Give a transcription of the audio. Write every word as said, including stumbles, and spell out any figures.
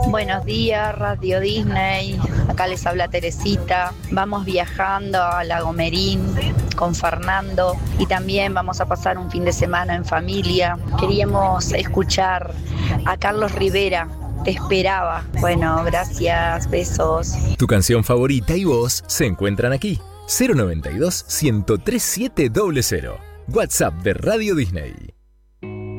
Buenos días, Radio Disney. Acá les habla Teresita. Vamos viajando a Lagomerín con Fernando y también vamos a pasar un fin de semana en familia. Queríamos escuchar a Carlos Rivera. Te esperaba. Bueno, gracias, besos. Tu canción favorita y vos se encuentran aquí. cero noventa y dos, ciento tres, siete cero cero. WhatsApp de Radio Disney.